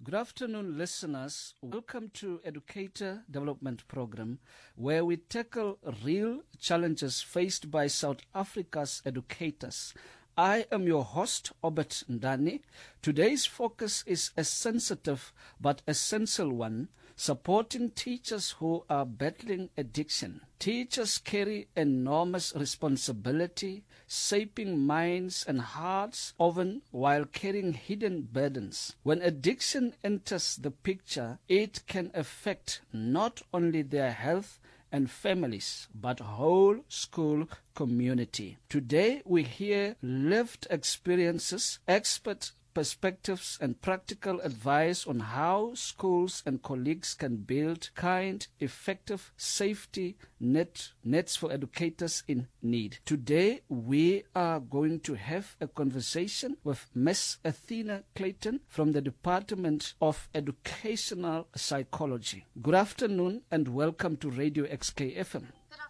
Good afternoon, listeners. Welcome to Educator Development Program, where we tackle real challenges faced by South Africa's educators. I am your host, Obert Ndani. Today's focus is a sensitive but essential one, supporting teachers who are battling addiction. Teachers carry enormous responsibility, shaping minds and hearts often while carrying hidden burdens. When addiction enters the picture, it can affect not only their health and families, but whole school community. Today we hear lived experiences, expert perspectives and practical advice on how schools and colleagues can build kind, effective safety nets for educators in need. Today we are going to have a conversation with Ms. Athena Clayton from the Department of Educational Psychology. Good afternoon and welcome to Radio XKFM.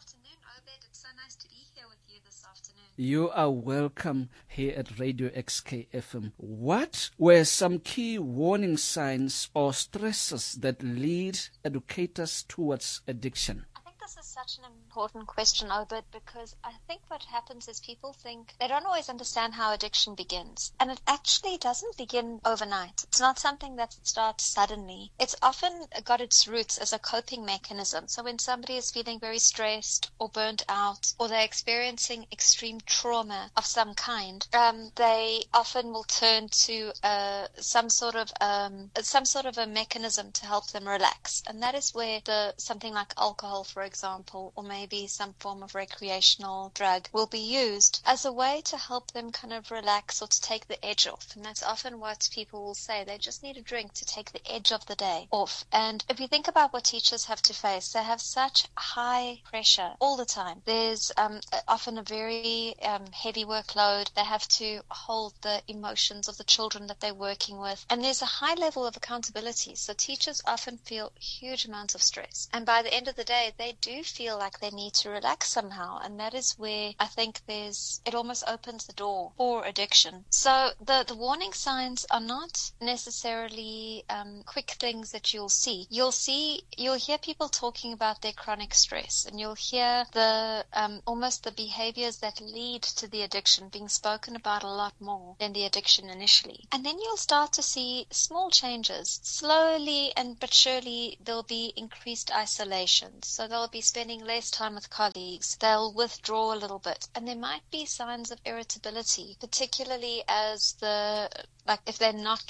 You are welcome here at Radio XKFM. What were some key warning signs or stresses that lead educators towards addiction? This is such an important question, Obert, because I think what happens is people think they don't always understand how addiction begins. And it actually doesn't begin overnight. It's not something that starts suddenly. It's often got its roots as a coping mechanism. So when somebody is feeling very stressed or burnt out, or they're experiencing extreme trauma of some kind, they often will turn to some sort of a mechanism to help them relax. And that is where something like alcohol, for example, or maybe some form of recreational drug will be used as a way to help them kind of relax or to take the edge off. And that's often what people will say. They just need a drink to take the edge of the day off. And if you think about what teachers have to face, they have such high pressure all the time. There's often a very heavy workload. They have to hold the emotions of the children that they're working with. And there's a high level of accountability. So teachers often feel huge amounts of stress. And by the end of the day, they do feel like they need to relax somehow, and that is where I think it almost opens the door for addiction. So the warning signs are not necessarily quick things that you'll hear people talking about their chronic stress, and you'll hear almost the behaviors that lead to the addiction being spoken about a lot more than the addiction initially. And then you'll start to see small changes. Slowly but surely there'll be increased isolation. So they'll be spending less time with colleagues. They'll withdraw a little bit. And there might be signs of irritability, particularly as if they're not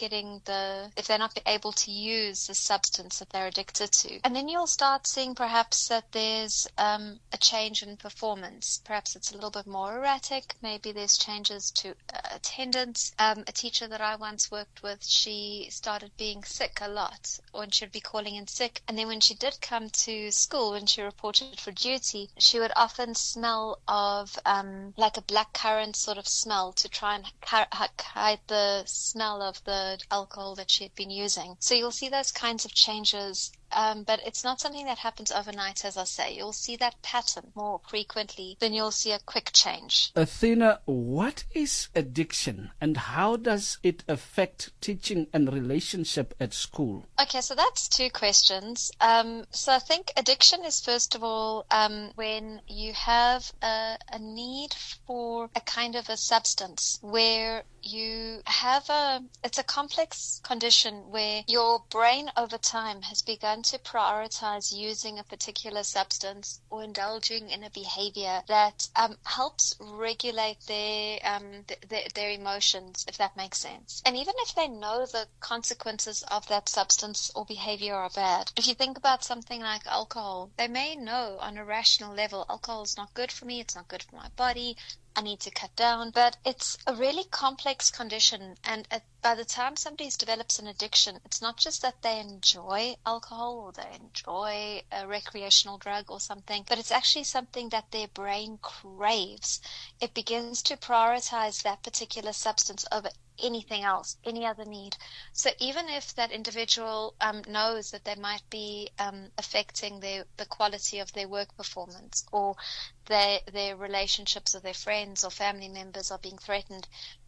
able to use the substance that they're addicted to. And then you'll start seeing perhaps that there's a change in performance. Perhaps it's a little bit more erratic. Maybe there's changes to attendance. A teacher that I once worked with, she started being sick a lot, or she'd be calling in sick. And then when she did come to school, when she reported for duty, she would often smell of like a black currant sort of smell to try and hide the smell of the alcohol that she had been using. So you'll see those kinds of changes. But it's not something that happens overnight, as I say. You'll see that pattern more frequently than you'll see a quick change. Athena, what is addiction and how does it affect teaching and relationship at school? Okay, so that's two questions. So I think addiction is, first of all, when you have a need for a kind of a substance where you have it's a complex condition where your brain over time has begun to prioritize using a particular substance or indulging in a behavior that helps regulate their emotions, if that makes sense. And even if they know the consequences of that substance or behavior are bad, if you think about something like alcohol, they may know on a rational level, alcohol is not good for me, it's not good for my body, I need to cut down. But it's a really complex condition, and by the time somebody develops an addiction, it's not just that they enjoy alcohol or they enjoy a recreational drug or something, but it's actually something that their brain craves. It begins to prioritize that particular substance over anything else, any other need. So even if that individual knows that they might be affecting the quality of their work performance, or their relationships with their friends or family members are being threatened,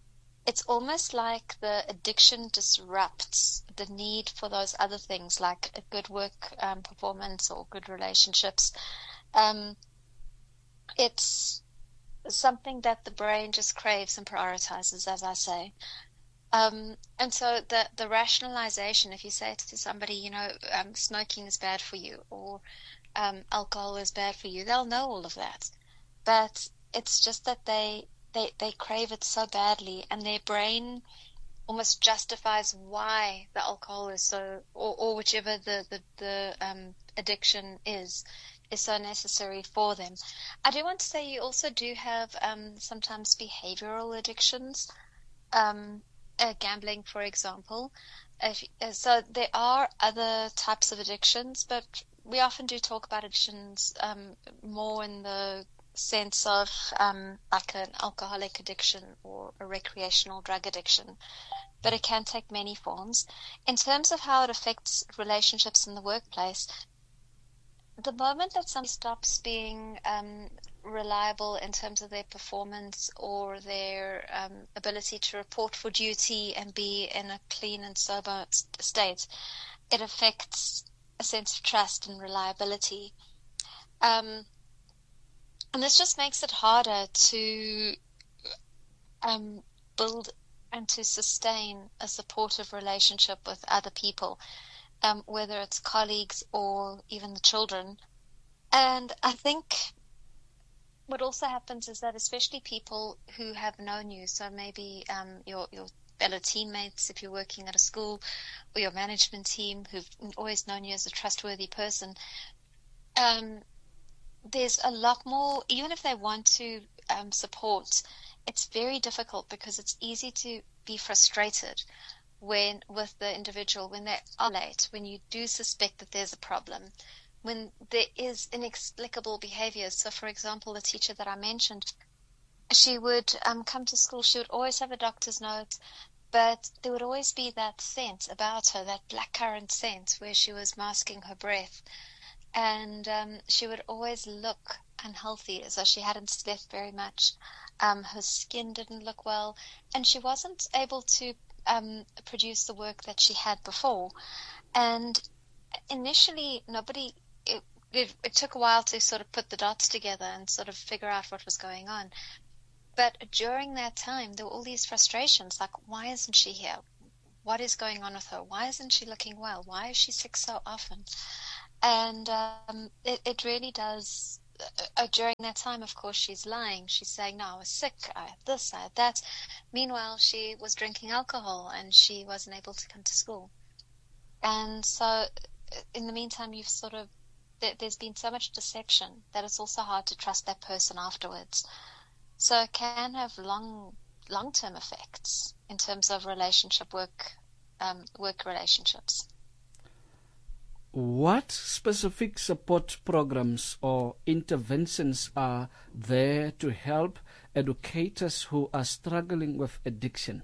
it's almost like the addiction disrupts the need for those other things, like a good work performance or good relationships. It's something that the brain just craves and prioritizes, as I say. And so the rationalization, if you say to somebody, smoking is bad for you, or alcohol is bad for you, they'll know all of that. But it's just that they crave it so badly, and their brain almost justifies why the alcohol is so, or whichever the addiction is so necessary for them. I do want to say you also do have sometimes behavioral addictions, gambling, for example. So there are other types of addictions, but we often do talk about addictions more in the sense of like an alcoholic addiction or a recreational drug addiction, but it can take many forms. In terms of how it affects relationships in the workplace, the moment that somebody stops being reliable in terms of their performance or their ability to report for duty and be in a clean and sober state, it affects a sense of trust and reliability. And this just makes it harder to build and to sustain a supportive relationship with other people, whether it's colleagues or even the children. And I think what also happens is that especially people who have known you, so maybe your fellow teammates if you're working at a school, or your management team who've always known you as a trustworthy person, there's a lot more, even if they want to support, it's very difficult because it's easy to be frustrated with the individual when they are late, when you do suspect that there's a problem, when there is inexplicable behavior. So, for example, the teacher that I mentioned, she would come to school, she would always have a doctor's note, but there would always be that scent about her, that blackcurrant scent where she was masking her breath. And she would always look unhealthy, as though she hadn't slept very much. Her skin didn't look well, and she wasn't able to produce the work that she had before. And initially, it took a while to sort of put the dots together and sort of figure out what was going on. But during that time, there were all these frustrations, like, why isn't she here? What is going on with her? Why isn't she looking well? Why is she sick so often? And it really does. During that time, of course, she's lying. She's saying, no, I was sick, I had this, I had that. Meanwhile, she was drinking alcohol and she wasn't able to come to school. And so in the meantime, there's been so much deception that it's also hard to trust that person afterwards. So it can have long-term effects in terms of work relationships. What specific support programs or interventions are there to help educators who are struggling with addiction?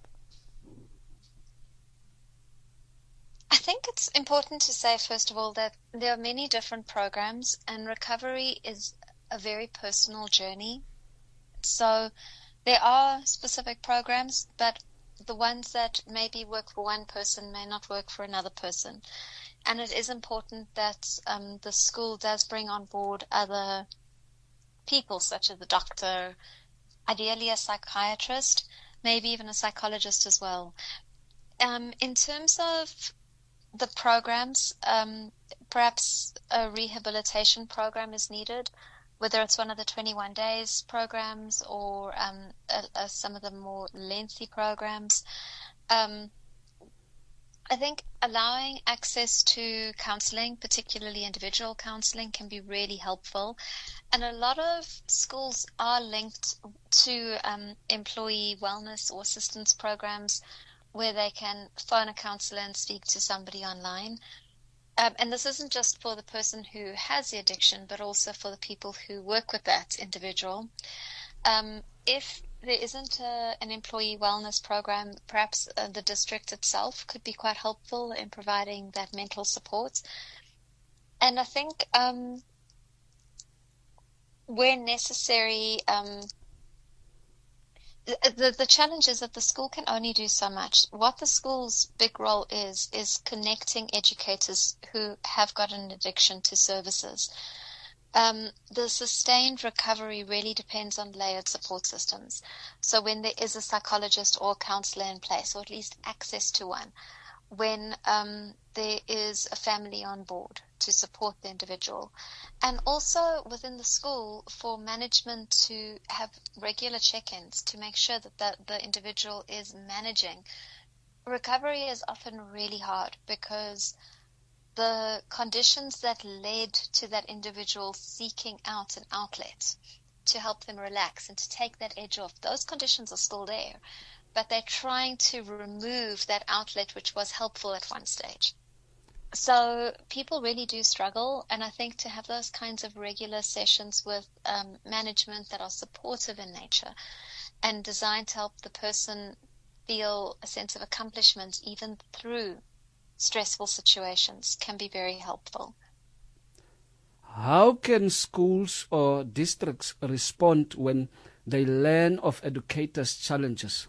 I think it's important to say, first of all, that there are many different programs, and recovery is a very personal journey. So there are specific programs, but the ones that maybe work for one person may not work for another person. And it is important that the school does bring on board other people, such as a doctor, ideally a psychiatrist, maybe even a psychologist as well. In terms of the programs, perhaps a rehabilitation program is needed, whether it's one of the 21 days programs or some of the more lengthy programs. I think allowing access to counseling, particularly individual counseling, can be really helpful. And a lot of schools are linked to employee wellness or assistance programs where they can phone a counselor and speak to somebody online. And this isn't just for the person who has the addiction, but also for the people who work with that individual. If there isn't an employee wellness program, perhaps the district itself could be quite helpful in providing that mental support. And I think where necessary, the challenge is that the school can only do so much. What the school's big role is connecting educators who have got an addiction to services. The sustained recovery really depends on layered support systems. So when there is a psychologist or a counselor in place, or at least access to one, when there is a family on board to support the individual, and also within the school for management to have regular check-ins to make sure that the individual is managing. Recovery is often really hard because the conditions that led to that individual seeking out an outlet to help them relax and to take that edge off, those conditions are still there, but they're trying to remove that outlet which was helpful at one stage. So people really do struggle, and I think to have those kinds of regular sessions with management that are supportive in nature and designed to help the person feel a sense of accomplishment even through stressful situations can be very helpful. How can schools or districts respond when they learn of educators' challenges?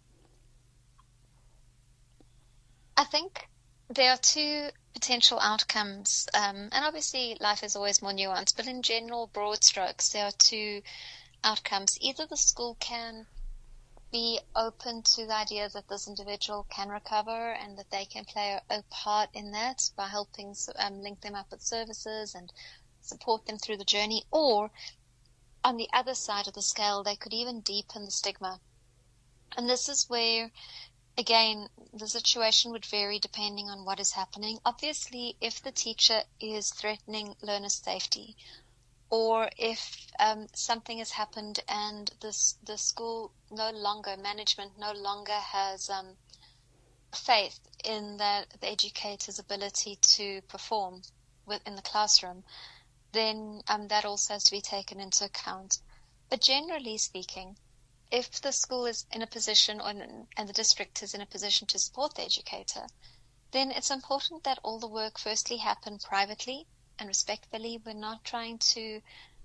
I think there are two potential outcomes, and obviously life is always more nuanced, but in general, broad strokes, there are two outcomes. Either the school can be open to the idea that this individual can recover and that they can play a part in that by helping link them up with services and support them through the journey, or on the other side of the scale, they could even deepen the stigma. And this is where, again, the situation would vary depending on what is happening. Obviously, if the teacher is threatening learner safety, or if something has happened and the school management no longer has faith in the educator's ability to perform within the classroom, then that also has to be taken into account. But generally speaking, if the school is in a position and the district is in a position to support the educator, then it's important that all the work firstly happen privately and respectfully. We're not trying to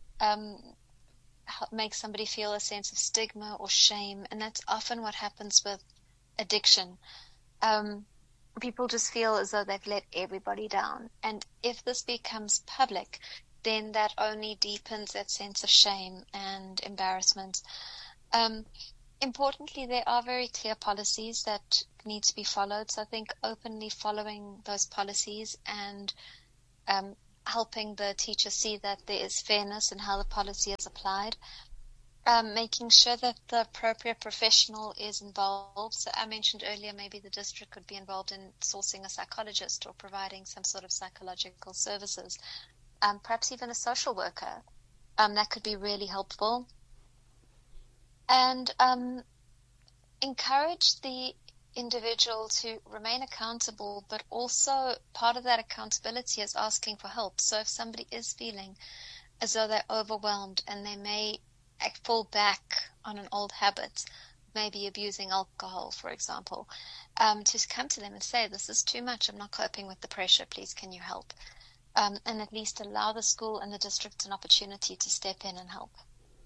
make somebody feel a sense of stigma or shame, and that's often what happens with addiction. People just feel as though they've let everybody down, and if this becomes public, then that only deepens that sense of shame and embarrassment. Importantly, there are very clear policies that need to be followed, so I think openly following those policies and helping the teacher see that there is fairness in how the policy is applied, making sure that the appropriate professional is involved. So I mentioned earlier maybe the district could be involved in sourcing a psychologist or providing some sort of psychological services, perhaps even a social worker. That could be really helpful. And encourage the individual to remain accountable, but also part of that accountability is asking for help. So if somebody is feeling as though they're overwhelmed and they may fall back on an old habit, maybe abusing alcohol, for example, to come to them and say, this is too much, I'm not coping with the pressure, please can you help? And at least allow the school and the district an opportunity to step in and help.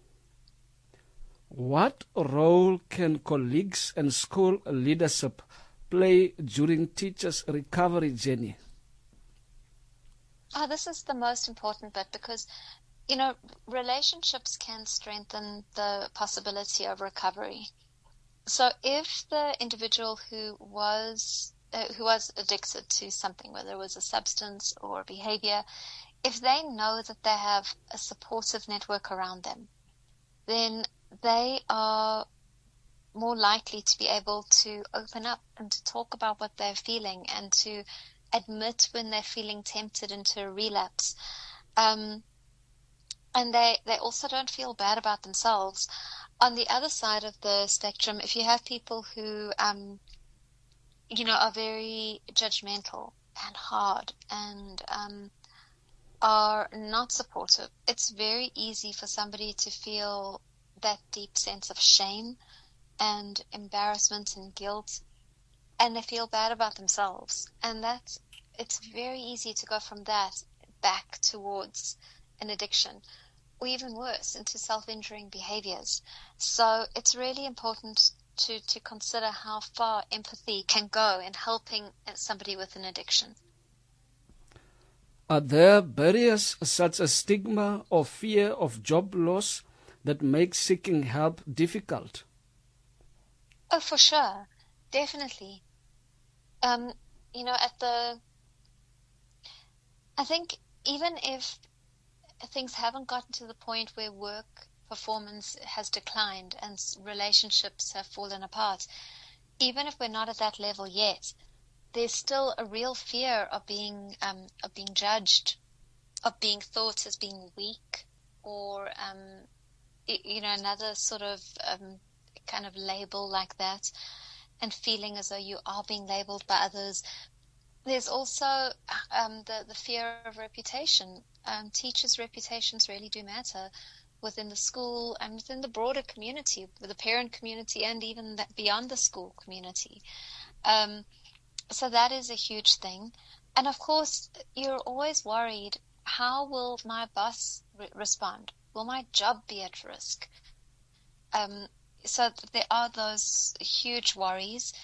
What role can colleagues and school leadership play during teachers' recovery journey? This is the most important bit because, relationships can strengthen the possibility of recovery. So if the individual who was addicted to something, whether it was a substance or behavior, if they know that they have a supportive network around them, then they are more likely to be able to open up and to talk about what they're feeling and to admit when they're feeling tempted into a relapse. And they also don't feel bad about themselves. On the other side of the spectrum, if you have people who, are very judgmental and hard and are not supportive, it's very easy for somebody to feel that deep sense of shame and embarrassment and guilt, and they feel bad about themselves. And it's very easy to go from that back towards an addiction. or even worse, into self-injuring behaviors. So it's really important to consider how far empathy can go in helping somebody with an addiction. Are there barriers such as stigma or fear of job loss that make seeking help difficult? Oh, for sure. Definitely. I think even if things haven't gotten to the point where work performance has declined and relationships have fallen apart, even if we're not at that level yet, there's still a real fear of being judged, of being thought as being weak, or another sort of kind of label like that, and feeling as though you are being labeled by others. There's also the fear of reputation. Teachers' reputations really do matter within the school and within the broader community, with the parent community, and even beyond the school community. So that is a huge thing. And of course, you're always worried, how will my boss respond? Will my job be at risk? So there are those huge worries.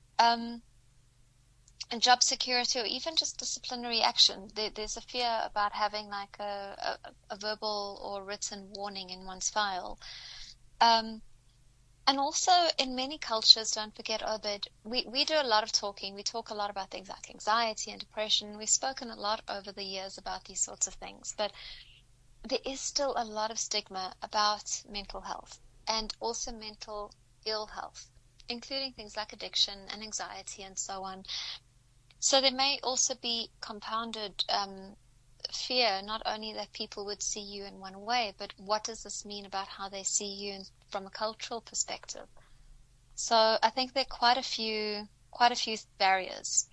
And job security, or even just disciplinary action. There's a fear about having like a verbal or written warning in one's file. And also in many cultures, don't forget, Obed, we do a lot of talking. We talk a lot about things like anxiety and depression. We've spoken a lot over the years about these sorts of things. But there is still a lot of stigma about mental health and also mental ill health, including things like addiction and anxiety and so on. So there may also be compounded fear, not only that people would see you in one way, but what does this mean about how they see you from a cultural perspective? So I think there are quite a few barriers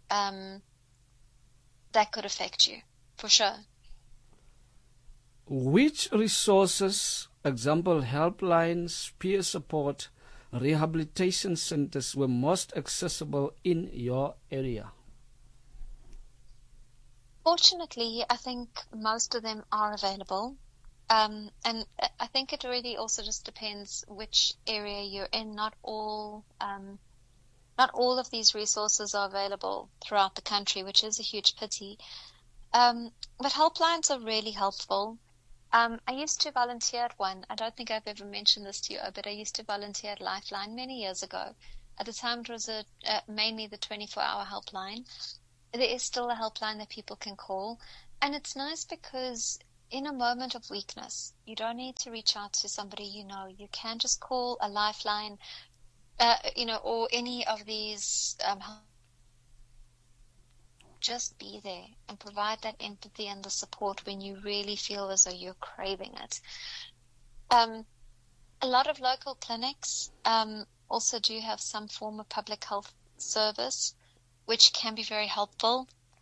that could affect you, for sure. Which resources, example helplines, peer support, rehabilitation centers, were most accessible in your area? Fortunately, I think most of them are available. And I think it really also just depends which area you're in. Not all of these resources are available throughout the country, which is a huge pity. But helplines are really helpful. I used to volunteer at one. I don't think I've ever mentioned this to you, but I used to volunteer at Lifeline many years ago. At the time, it was mainly the 24-hour helpline. There is still a helpline that people can call. And it's nice because in a moment of weakness, you don't need to reach out to somebody you know. You can just call a Lifeline, or any of these just be there and provide that empathy and the support when you really feel as though you're craving it. A lot of local clinics also do have some form of public health service, which can be very helpful.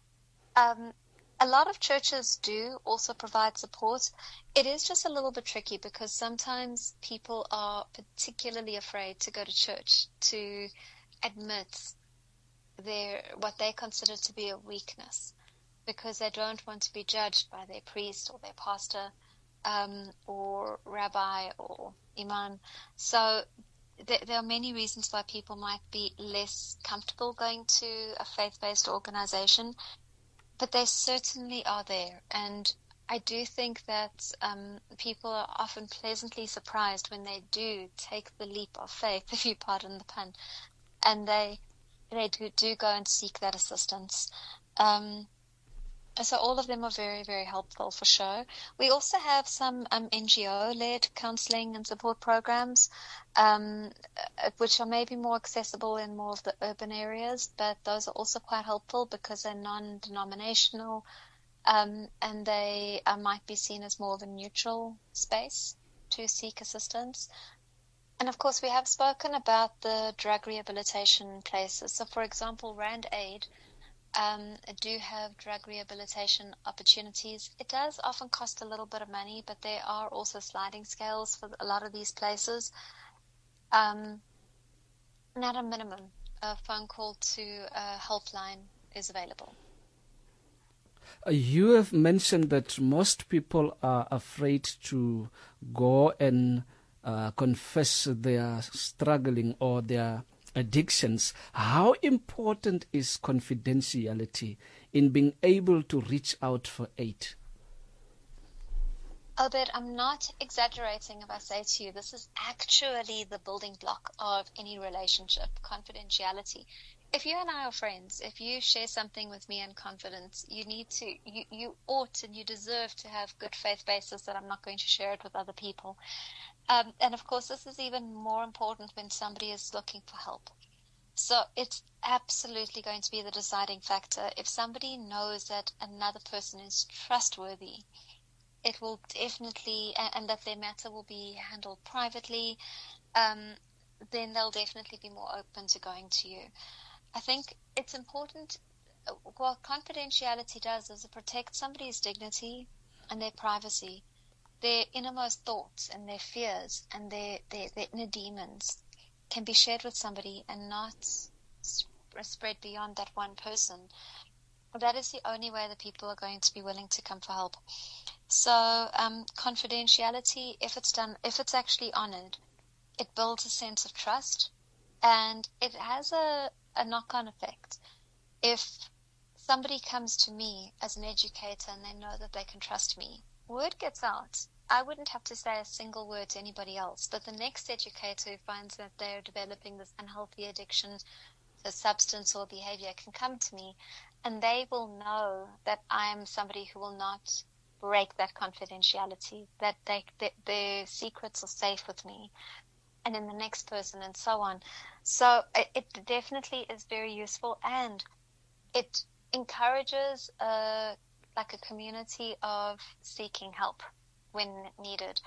A lot of churches do also provide support. It is just a little bit tricky because sometimes people are particularly afraid to go to church to admit what they consider to be a weakness, because they don't want to be judged by their priest or their pastor or rabbi or imam. So there are many reasons why people might be less comfortable going to a faith-based organization, but they certainly are there. And I do think that people are often pleasantly surprised when they do take the leap of faith, if you pardon the pun, and they do go and seek that assistance. So all of them are very, very helpful for sure. We also have some NGO-led counseling and support programs, which are maybe more accessible in more of the urban areas, but those are also quite helpful because they're non-denominational, and they might be seen as more of a neutral space to seek assistance. And of course, we have spoken about the drug rehabilitation places. So, for example, Rand Aid do have drug rehabilitation opportunities. It does often cost a little bit of money, but there are also sliding scales for a lot of these places. And at a minimum, a phone call to a helpline is available. You have mentioned that most people are afraid to go and confess their struggling or their addictions. How important is confidentiality in being able to reach out for aid? Albert, I'm not exaggerating if I say to you, this is actually the building block of any relationship, confidentiality. If you and I are friends, if you share something with me in confidence, you ought and you deserve to have good faith basis that I'm not going to share it with other people. And of course, this is even more important when somebody is looking for help. So it's absolutely going to be the deciding factor. If somebody knows that another person is trustworthy, it will definitely, and that their matter will be handled privately, then they'll definitely be more open to going to you. I think it's important. What confidentiality does is it protects somebody's dignity and their privacy, their innermost thoughts and their fears and their inner demons can be shared with somebody and not spread beyond that one person. That is the only way that people are going to be willing to come for help. So confidentiality, if it's actually honored, it builds a sense of trust, and it has a knock-on effect. If somebody comes to me as an educator and they know that they can trust me, word gets out. I wouldn't have to say a single word to anybody else, but the next educator who finds that they're developing this unhealthy addiction to substance or behavior can come to me, and they will know that I am somebody who will not break that confidentiality, that their secrets are safe with me, and in the next person, and so on. So it definitely is very useful, and it encourages a community of seeking help when needed.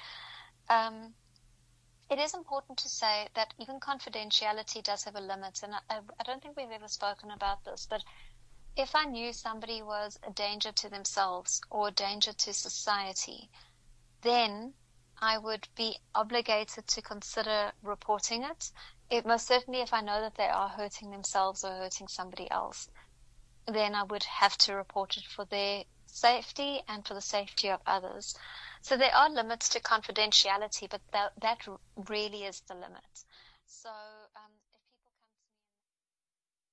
It is important to say that even confidentiality does have a limit, and I don't think we've ever spoken about this, but if I knew somebody was a danger to themselves or a danger to society, then I would be obligated to consider reporting it. Most certainly if I know that they are hurting themselves or hurting somebody else, then I would have to report it for their safety and for the safety of others. So there are limits to confidentiality, but that really is the limit. So